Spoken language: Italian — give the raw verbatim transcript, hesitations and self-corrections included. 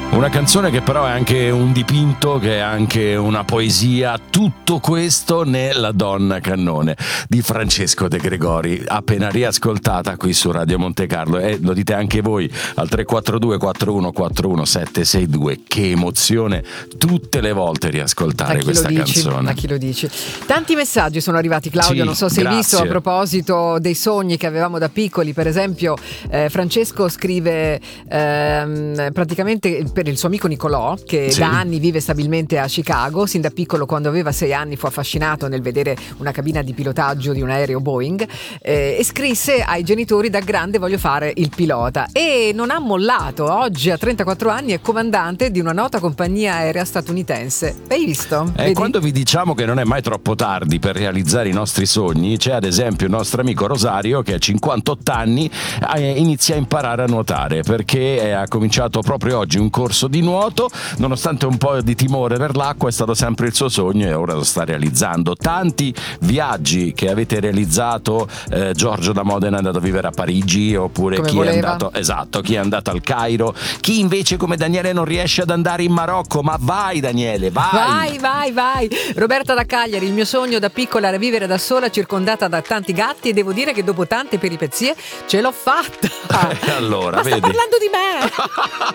Una canzone che però è anche un dipinto, che è anche una poesia, tutto questo nella Donna Cannone di Francesco De Gregori, appena riascoltata qui su Radio Monte Carlo, e lo dite anche voi al tre quattro due quattro uno quattro uno sette sei due. Che emozione tutte le volte riascoltare questa canzone. A chi lo dici? Tanti messaggi sono arrivati, Claudio, sì, non so se grazie. hai visto, a proposito dei sogni che avevamo da piccoli. Per esempio eh, Francesco scrive ehm, praticamente per il suo amico Nicolò, che sì. da anni vive stabilmente a Chicago. Sin da piccolo, quando aveva sei anni, fu affascinato nel vedere una cabina di pilotaggio di un aereo Boeing eh, e scrisse ai genitori: da grande voglio fare il pilota. E non ha mollato, oggi a trentaquattro anni è comandante di una nota compagnia aerea statunitense. Hai visto? E Vedi? quando vi diciamo che non è mai troppo tardi per realizzare i nostri sogni, c'è ad esempio il nostro amico Rosario che a cinquantotto anni inizia a imparare a nuotare, perché ha cominciato proprio oggi un corso di nuoto. Nonostante un po' di timore per l'acqua, è stato sempre il suo sogno e ora lo sta realizzando. Tanti viaggi che avete realizzato, eh, Giorgio da Modena è andato a vivere a Parigi, oppure Come chi voleva. è andato esatto chi è andato al Cairo, chi invece come Daniele non riesce ad andare in Marocco. Ma vai Daniele, vai Vai, vai, vai. Roberta da Cagliari: il mio sogno da piccola era vivere da sola circondata da tanti gatti, e devo dire che dopo tante peripezie ce l'ho fatta. E allora, Ma vedi? sta parlando di me.